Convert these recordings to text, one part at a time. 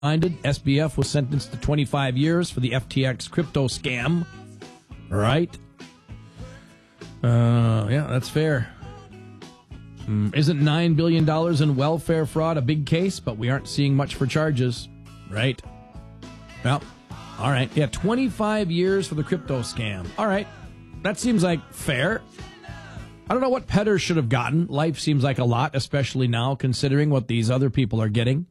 minded. SBF was sentenced to 25 years for the FTX crypto scam. Right? Yeah, that's fair. Isn't $9 billion in welfare fraud a big case? But we aren't seeing much for charges. Right? Well, all right. Yeah, 25 years for the crypto scam. All right. That seems like fair. I don't know what Petter should have gotten. Life seems like a lot, especially now, considering what these other people are getting.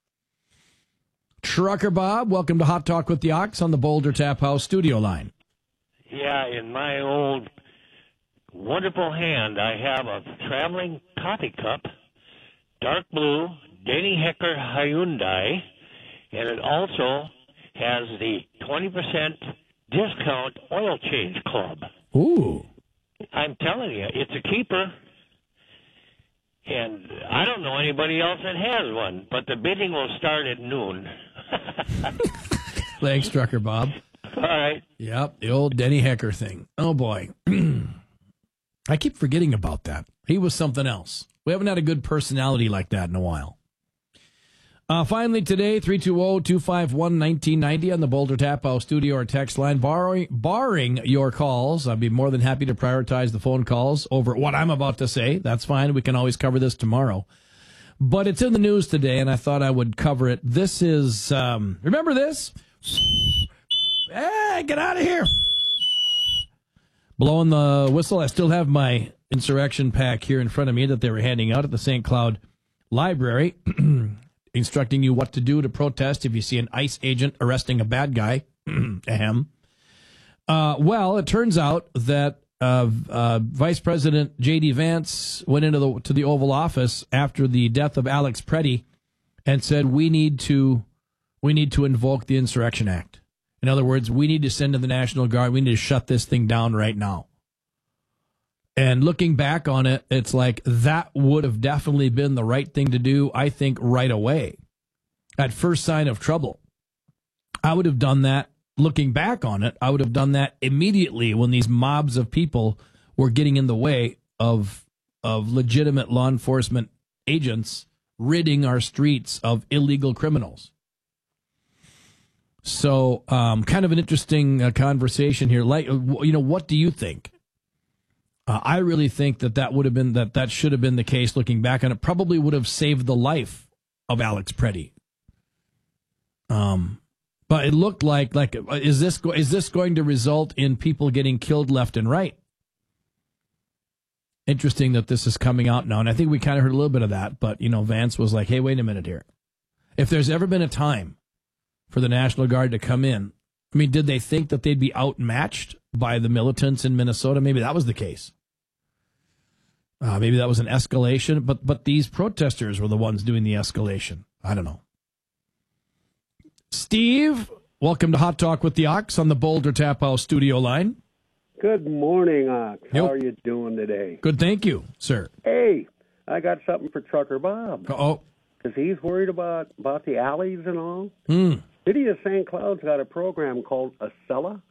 Trucker Bob, welcome to Hot Talk with the Ox on the Boulder Tap House studio line. Yeah, in my old wonderful hand, I have a traveling coffee cup, dark blue, Denny Hecker Hyundai, and it also has the 20% discount oil change club. Ooh. I'm telling you, it's a keeper. And I don't know anybody else that has one, but the bidding will start at noon. Thanks, Trucker Bob. All right. Yep, the old Denny Hecker thing. Oh, boy. I keep forgetting about that. He was something else. We haven't had a good personality like that in a while. Finally today, 320-251-1990 on the Boulder Tap House studio or text line. Barring your calls, I'd be more than happy to prioritize the phone calls over what I'm about to say. That's fine. We can always cover this tomorrow. But it's in the news today, and I thought I would cover it. This is, remember this? Hey, get out of here. Blowing the whistle. I still have my insurrection pack here in front of me that they were handing out at the St. Cloud Library. Instructing you what to do to protest if you see an ICE agent arresting a bad guy. Ahem. Well, it turns out that Vice President J.D. Vance went into the Oval Office after the death of Alex Preddy and said, we need to invoke the Insurrection Act. In other words, we need to send in the National Guard. We need to shut this thing down right now. And looking back on it, it's like that would have definitely been the right thing to do, I think, right away. At first sign of trouble. I would have done that. Looking back on it, I would have done that immediately when these mobs of people were getting in the way of legitimate law enforcement agents ridding our streets of illegal criminals. So kind of an interesting conversation here. Like, what do you think? I really think that should have been the case. Looking back on it, probably would have saved the life of Alex Preddy. But it looked like is this going to result in people getting killed left and right? Interesting that this is coming out now, and I think we kind of heard a little bit of that. But Vance was like, "Hey, wait a minute here. If there's ever been a time for the National Guard to come in, I mean, did they think that they'd be outmatched by the militants in Minnesota? Maybe that was the case." Maybe that was an escalation, but these protesters were the ones doing the escalation. I don't know. Steve, welcome to Hot Talk with the Ox on the Boulder Tap House studio line. Good morning, Ox. Yep. How are you doing today? Good, thank you, sir. Hey, I got something for Trucker Bob. Uh-oh. Because he's worried about the alleys and all. City of St. Cloud's got a program called Accela,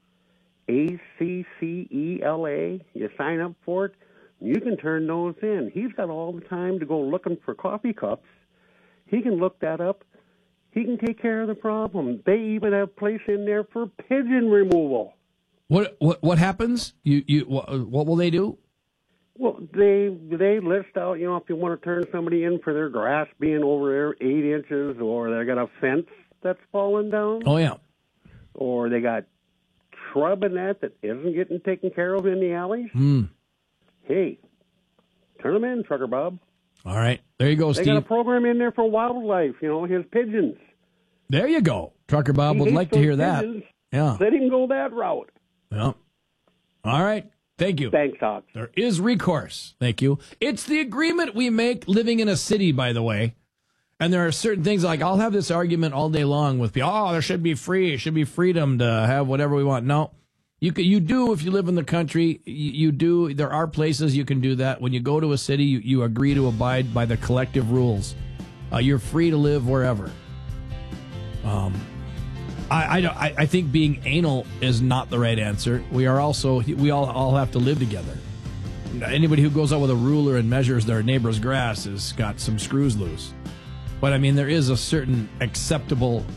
ACCELA. You sign up for it. You can turn those in. He's got all the time to go looking for coffee cups. He can look that up. He can take care of the problem. They even have a place in there for pigeon removal. What happens? What will they do? Well, they list out, if you want to turn somebody in for their grass being over there 8 inches, or they got a fence that's fallen down. Oh, yeah. Or they got shrub and that isn't getting taken care of in the alleys. Hey, turn them in, Trucker Bob. All right. There you go, Steve. They got a program in there for wildlife, his pigeons. There you go. Trucker Bob would like to hear pigeons. that. Yeah. Let him go that route. Yeah. All right. Thank you. Thanks, Ox. There is recourse. Thank you. It's the agreement we make living in a city, by the way. And there are certain things like I'll have this argument all day long with people. Oh, there should be freedom to have whatever we want. No. You do if you live in the country. You do. There are places you can do that. When you go to a city, you agree to abide by the collective rules. You're free to live wherever. I think being anal is not the right answer. We all have to live together. Anybody who goes out with a ruler and measures their neighbor's grass has got some screws loose. But I mean, there is a certain acceptable